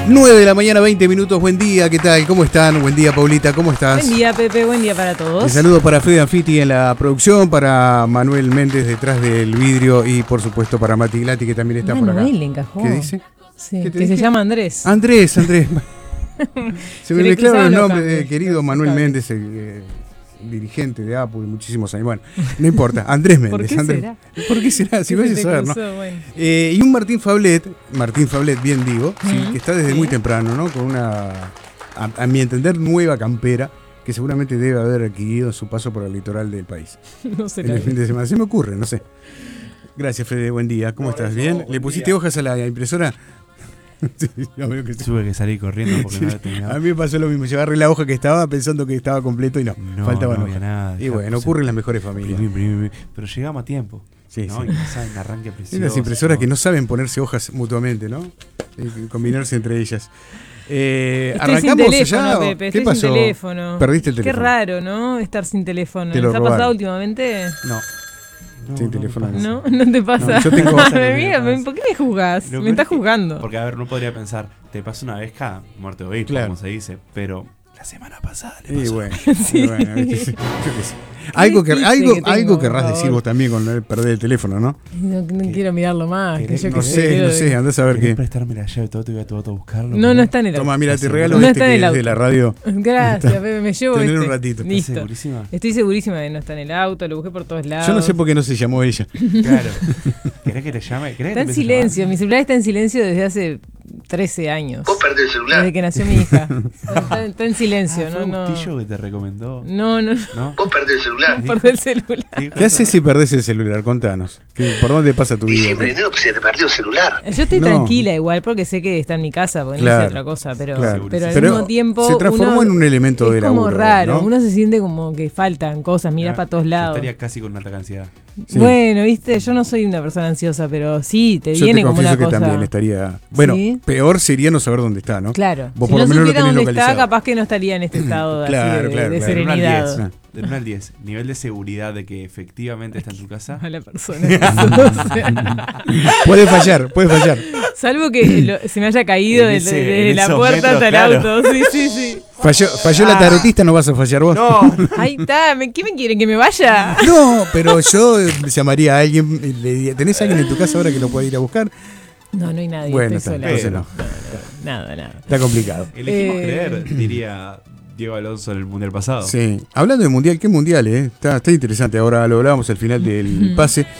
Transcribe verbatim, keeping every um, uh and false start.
nueve de la mañana, veinte minutos. Buen día, ¿qué tal? ¿Cómo están? Buen día, Paulita, ¿cómo estás? Buen día, Pepe, buen día para todos. Un saludo para Fede Anfiti en la producción, para Manuel Méndez detrás del vidrio y por supuesto para Mati Glatti, que también está Manuel por acá. le encajó. ¿Qué dice? Sí, ¿Qué que dije? se llama Andrés. Andrés, Andrés. Se me le mezclaron cruzaron los los nombres, eh, cables, querido los Manuel cables. Méndez, el, eh, dirigente de Apple de muchísimos años. Bueno, no importa, Andrés Méndez. ¿Por qué Andrés. será? ¿Por qué será? Si ¿Qué vaya se a te saber, ¿no? cruzó? Bueno. Eh, y un Martín Fablet, Martín Fablet, bien digo, sí, Ujú, que está desde sí. muy temprano, ¿no? Con una, a, a mi entender, nueva campera que seguramente debe haber adquirido en su paso por el litoral del país. No sé En el fin de semana. Se me ocurre, no sé. Gracias, Fede, buen día. ¿Cómo No, estás? no, ¿Bien? buen ¿Le pusiste día. hojas a la impresora? Sí, ya veo que sí. Tuve que salir corriendo porque Sí. no había terminado. A mí me pasó lo mismo. Yo agarré la hoja que estaba pensando que estaba completo y no, No, faltaban no había hojas. nada. Y Ya bueno, puse- ocurre en las mejores familias. Imprimí, imprimí, imprimí. Pero llegamos a tiempo. Sí, ¿no? sí. Y me saben arranque Hay precioso. unas impresoras que no saben ponerse hojas mutuamente, ¿no? Y combinarse entre ellas. Eh, Estoy sin ¿Arrancamos teléfono, ya? o- Pepe, ¿Qué estoy pasó? sin teléfono. Perdiste el Qué teléfono. raro, ¿no? Estar sin teléfono. Te lo ¿Les ha robaron. pasado últimamente? No. No, Sin no me teléfono, pasa. ¿No? ¿No te pasa? No, yo tengo- Me mira, me- ¿por qué me juzgas? Lo Me peor estás es que- juzgando. Porque, a ver, no podría pensar, te pasa una vez cada muerte o obispo, Claro. como se dice, pero la semana pasada le Y pasó. bueno, Sí. y bueno, viste, sí, yo qué sé. Algo, que, chiste algo, que tengo, algo por querrás favor. decir vos también con el perder el teléfono, ¿no? No, no quiero mirarlo más. Que ¿Querés- yo No qué sé, quiero no de- sé, andás a ver ¿Querés qué. prestarme la llave todo? Te voy a, te voy a buscarlo. No, no está en el auto. Toma, mira, te ¿Estás regalo segura? No este está en que el es de auto. la radio. Gracias, Pepe, me llevo Tener este. un ratito. ¿Estás Listo. segurísima? Estoy segurísima de que no está en el auto, lo busqué por todos lados. Yo no sé por qué no se llamó ella. Claro. ¿Querés que te llame? ¿Querés que Está te en empiece a silencio, mi celular está en silencio desde hace trece años. Vos perdés el celular. Desde que nació mi hija. Está, está en silencio, llamar? Ah, no, ¿fue no. Gustillo que te recomendó? No, no, no. ¿No? Vos perdés el celular. Perdí el celular. Sí, ¿Qué haces si perdés el celular? Contanos. ¿Qué- ¿Por dónde pasa tu Y vida? siempre enero se te perdió el celular. Yo estoy No. tranquila igual porque sé que está en mi casa, porque Claro, no hice otra cosa, pero, claro. pero al Pero mismo tiempo se transformó uno en un elemento es de como laburo, raro, ¿no? uno se siente como que faltan cosas, miras Ah, para todos yo lados. estaría casi con un ataque de ansiedad. Sí. Bueno, viste, yo no soy una persona ansiosa, pero sí, te Yo viene te como confieso una que cosa. también estaría. Bueno, ¿Sí? peor sería no saber dónde está, ¿no? Claro, Vos si por no lo menos lo supiera tenés dónde está, localizado. capaz que no estaría en este estado así Claro, de, claro, de claro. Del uno al diez. serenidad. Del uno al diez. Nivel de seguridad de que efectivamente está en tu casa. A la persona. O sea, Puede fallar, puede fallar. salvo que lo- se me haya caído En de, ese- de- de en la esos puerta metros, hasta el claro. auto. Sí, sí, sí. Falló, falló la tarotista, no vas a fallar vos. No. Ahí está. ¿me- ¿Qué me quieren? ¿Que me vaya? No, pero yo eh, llamaría a alguien. y le diría, ¿tenés alguien en tu casa ahora que lo pueda ir a buscar? No, no hay nadie. Bueno, estoy está, sola. entonces Pero- no. Nada, nada. Está complicado. Elegimos Eh. creer, diría Diego Alonso en el Mundial pasado. Sí. Hablando de mundial, ¿qué mundial, eh? Está, está interesante. Ahora lo hablábamos al final del pase.